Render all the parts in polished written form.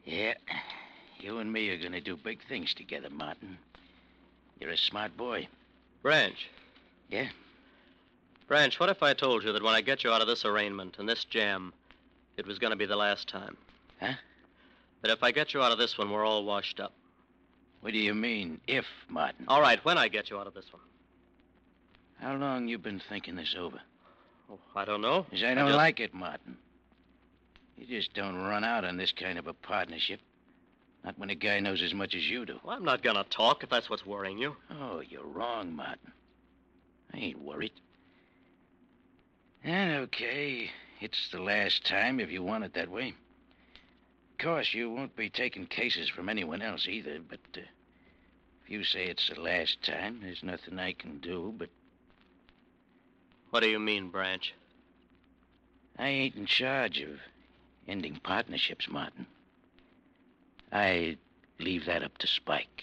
Yeah, you and me are going to do big things together, Martin. You're a smart boy. Branch. Yeah? Branch, what if I told you that when I get you out of this arraignment and this jam, it was going to be the last time? Huh? That if I get you out of this one, we're all washed up. What do you mean, if, Martin? All right, when I get you out of this one. How long you been thinking this over? Oh, I don't know. 'Cause I don't like it, Martin. You just don't run out on this kind of a partnership. Not when a guy knows as much as you do. Well, I'm not going to talk if that's what's worrying you. Oh, you're wrong, Martin. I ain't worried. And okay, it's the last time if you want it that way. Of course, you won't be taking cases from anyone else either, but if you say it's the last time, there's nothing I can do but... What do you mean, Branch? I ain't in charge of ending partnerships, Martin. I leave that up to Spike.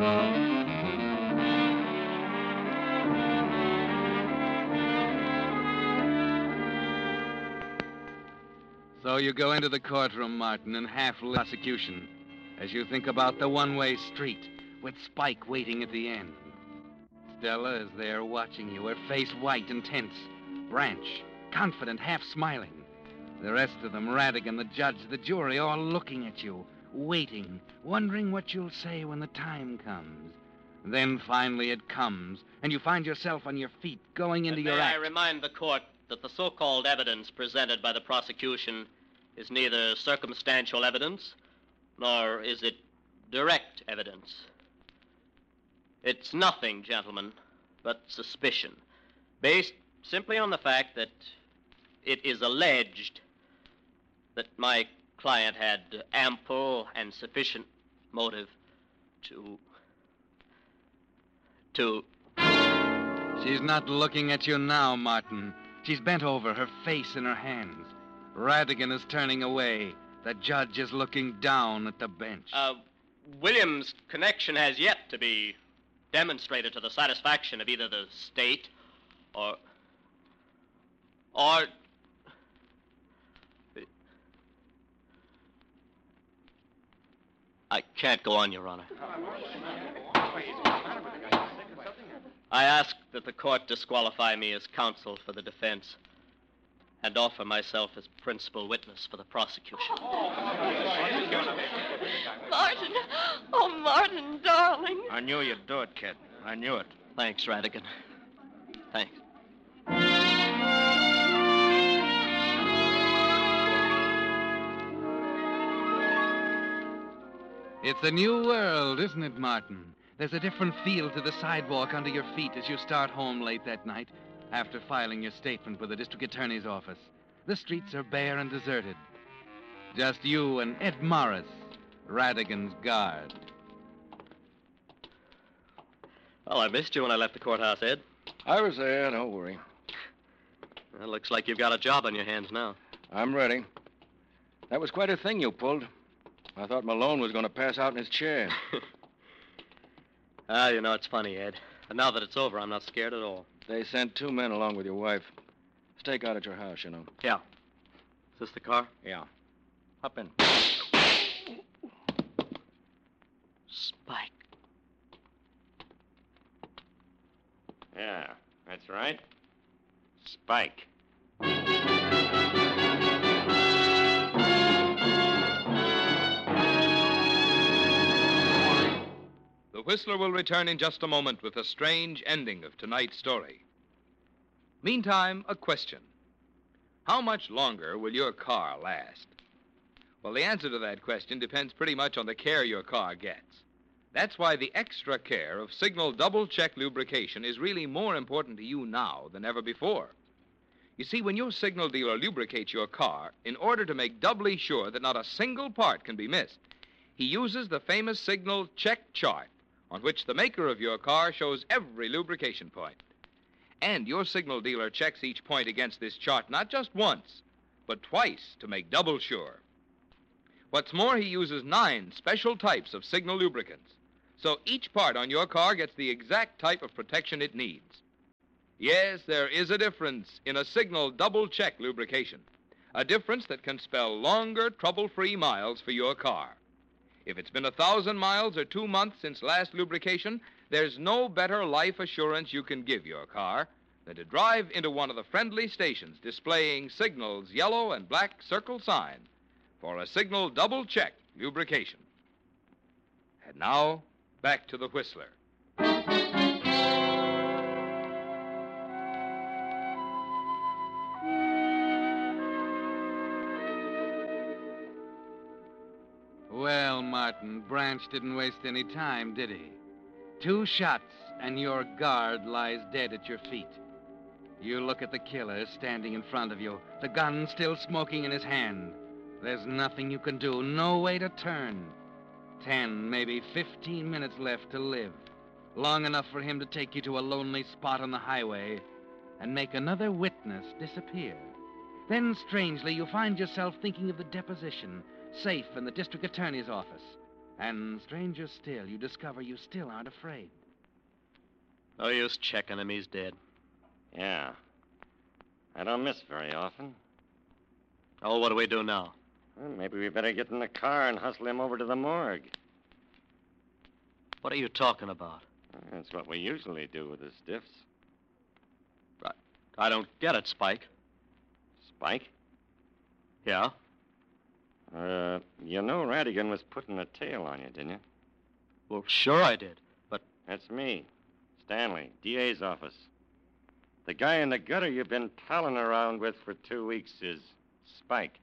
So you go into the courtroom, Martin, in half-lit prosecution, as you think about the one-way street with Spike waiting at the end. Stella is there watching you, her face white and tense. Branch, confident, half-smiling. The rest of them, Radigan, the judge, the jury, all looking at you, waiting, wondering what you'll say when the time comes. Then finally it comes, and you find yourself on your feet, going into your act. May I remind the court that the so-called evidence presented by the prosecution is neither circumstantial evidence, nor is it direct evidence. It's nothing, gentlemen, but suspicion, based simply on the fact that it is alleged that my client had ample and sufficient motive to... She's not looking at you now, Martin. She's bent over, her face in her hands. Radigan is turning away. The judge is looking down at the bench. Williams' connection has yet to be demonstrated to the satisfaction of either the state or... I can't go on, Your Honor. I ask that the court disqualify me as counsel for the defense and offer myself as principal witness for the prosecution. Martin. Oh, Martin, darling. I knew you'd do it, kid. I knew it. Thanks, Radigan. Thanks. It's a new world, isn't it, Martin? There's a different feel to the sidewalk under your feet as you start home late that night after filing your statement with the district attorney's office. The streets are bare and deserted. Just you and Ed Morris, Radigan's guard. Well, I missed you when I left the courthouse, Ed. I was there, don't worry. Well, looks like you've got a job on your hands now. I'm ready. That was quite a thing you pulled. I thought Malone was going to pass out in his chair. You know, it's funny, Ed. And now that it's over, I'm not scared at all. They sent 2 men along with your wife. Stake out at your house, you know. Yeah. Is this the car? Yeah. Hop in. Spike. Yeah, that's right. Spike. The Whistler will return in just a moment with a strange ending of tonight's story. Meantime, a question. How much longer will your car last? Well, the answer to that question depends pretty much on the care your car gets. That's why the extra care of Signal Double Check Lubrication is really more important to you now than ever before. You see, when your Signal dealer lubricates your car, in order to make doubly sure that not a single part can be missed, he uses the famous Signal Check Chart, on which the maker of your car shows every lubrication point. And your Signal dealer checks each point against this chart not just once, but twice to make double sure. What's more, he uses 9 special types of Signal lubricants, so each part on your car gets the exact type of protection it needs. Yes, there is a difference in a Signal Double Check lubrication, a difference that can spell longer, trouble-free miles for your car. If it's been 1,000 miles or 2 months since last lubrication, there's no better life assurance you can give your car than to drive into one of the friendly stations displaying Signal's yellow and black circle sign for a Signal double-check lubrication. And now, back to the Whistler. Well, Martin, Branch didn't waste any time, did he? 2 shots, and your guard lies dead at your feet. You look at the killer standing in front of you, the gun still smoking in his hand. There's nothing you can do, no way to turn. 10, maybe 15 minutes left to live. Long enough for him to take you to a lonely spot on the highway and make another witness disappear. Then, strangely, you find yourself thinking of the deposition, safe in the district attorney's office. And, stranger still, you discover you still aren't afraid. No use checking him. He's dead. Yeah. I don't miss very often. Oh, what do we do now? Well, maybe we better get in the car and hustle him over to the morgue. What are you talking about? That's what we usually do with the stiffs. I don't get it, Spike. Spike? Yeah? You know Radigan was putting a tail on you, didn't you? Well, sure I did. But That's me. Stanley, DA's office. The guy in the gutter you've been palling around with for 2 weeks is Spike.